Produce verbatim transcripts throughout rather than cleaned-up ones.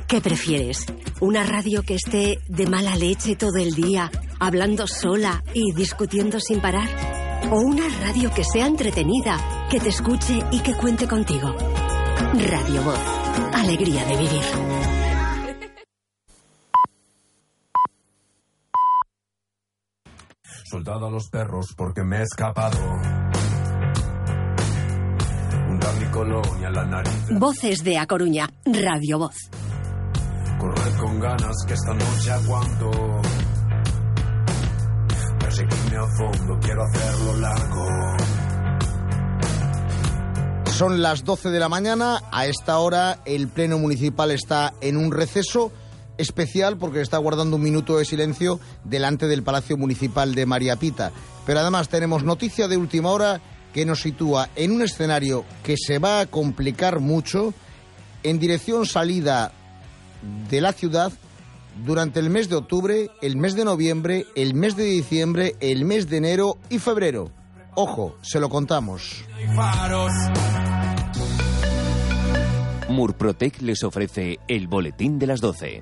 ¿Qué prefieres? ¿Una radio que esté de mala leche todo el día, hablando sola y discutiendo sin parar? ¿O una radio que sea entretenida, que te escuche y que cuente contigo? Radio Voz. Alegría de vivir. Soldado a los perros porque me he escapado. Un mi colonia, la nariz. Voces de A Coruña. Radio Voz. Corred con ganas que esta noche aguanto. Perseguirme a fondo, quiero hacerlo largo. Son las doce de la mañana. A esta hora el Pleno Municipal está en un receso especial porque está guardando un minuto de silencio delante del Palacio Municipal de María Pita. Pero además tenemos noticia de última hora que nos sitúa en un escenario que se va a complicar mucho en dirección salida de la ciudad durante el mes de octubre, el mes de noviembre, el mes de diciembre, el mes de enero y febrero. Ojo, se lo contamos. Murprotec les ofrece el boletín de las doce.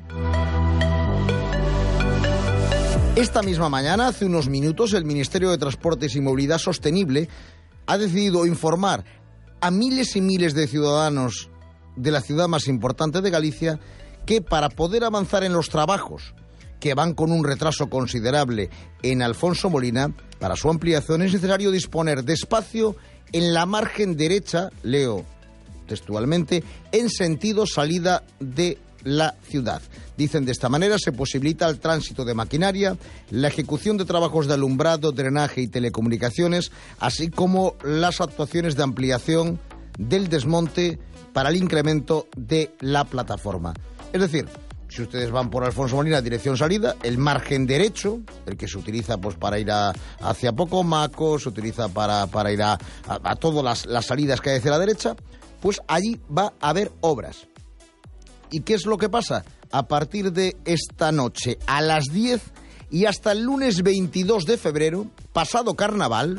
Esta misma mañana, hace unos minutos, el Ministerio de Transportes y Movilidad Sostenible ha decidido informar a miles y miles de ciudadanos de la ciudad más importante de Galicia que para poder avanzar en los trabajos que van con un retraso considerable en Alfonso Molina, para su ampliación es necesario disponer de espacio en la margen derecha, leo textualmente, en sentido salida de la ciudad. Dicen, de esta manera se posibilita el tránsito de maquinaria, la ejecución de trabajos de alumbrado, drenaje y telecomunicaciones, así como las actuaciones de ampliación del desmonte para el incremento de la plataforma. Es decir, si ustedes van por Alfonso Molina, dirección salida, el margen derecho, el que se utiliza pues para ir a, hacia Pocomaco, se utiliza para, para ir a, a, a todas las, las salidas que hay hacia la derecha, pues allí va a haber obras. ¿Y qué es lo que pasa? A partir de esta noche, a las diez y hasta el lunes veintidós de febrero, pasado carnaval,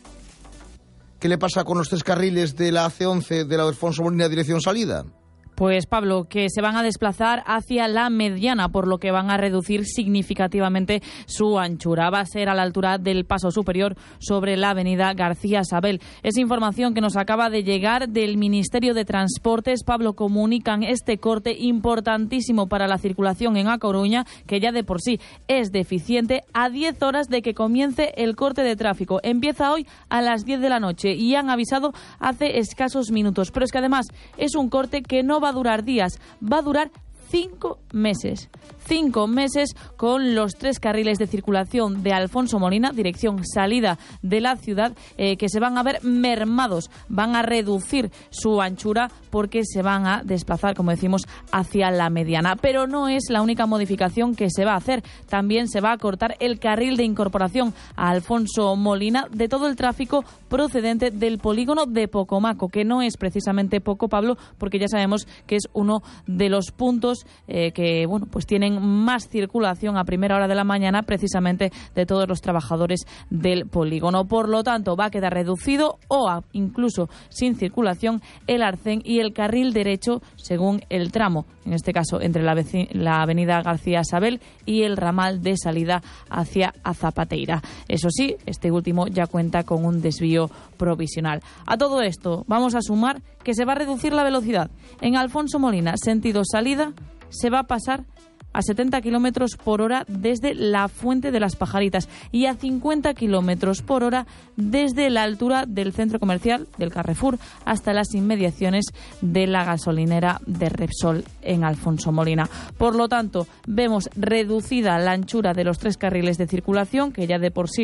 ¿qué le pasa con los tres carriles de la A C once de la Alfonso Molina, dirección salida? Pues, Pablo, que se van a desplazar hacia la mediana, por lo que van a reducir significativamente su anchura. Va a ser a la altura del paso superior sobre la avenida García Sabel. Es información que nos acaba de llegar del Ministerio de Transportes. Pablo, comunican este corte importantísimo para la circulación en A Coruña, que ya de por sí es deficiente, a diez horas de que comience el corte de tráfico. Empieza hoy a las diez de la noche y han avisado hace escasos minutos. Pero es que además es un corte que no va va a durar días, va a durar cinco meses. Cinco meses con los tres carriles de circulación de Alfonso Molina, dirección salida de la ciudad, eh, que se van a ver mermados, van a reducir su anchura porque se van a desplazar, como decimos, hacia la mediana. Pero no es la única modificación que se va a hacer. También se va a cortar el carril de incorporación a Alfonso Molina de todo el tráfico procedente del polígono de Pocomaco, que no es precisamente poco, Pablo, porque ya sabemos que es uno de los puntos eh, que, bueno, pues tienen más circulación a primera hora de la mañana, precisamente de todos los trabajadores del polígono. Por lo tanto, va a quedar reducido o a, incluso sin circulación el arcén y el carril derecho según el tramo, en este caso entre la, veci- la avenida García Sabel y el ramal de salida hacia Azapateira. Eso sí, este último ya cuenta con un desvío provisional. A todo esto vamos a sumar que se va a reducir la velocidad. En Alfonso Molina, sentido salida, se va a pasar a setenta kilómetros por hora desde la Fuente de las Pajaritas y a cincuenta kilómetros por hora desde la altura del centro comercial del Carrefour hasta las inmediaciones de la gasolinera de Repsol en Alfonso Molina. Por lo tanto, vemos reducida la anchura de los tres carriles de circulación, que ya de por sí